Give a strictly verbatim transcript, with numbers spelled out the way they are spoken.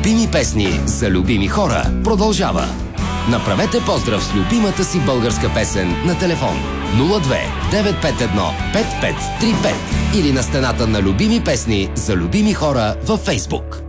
любими песни за любими хора продължава. Направете поздрав с любимата си българска песен на телефон нула две девет пет едно пет пет три пет или на стената на любими песни за любими хора във Фейсбук.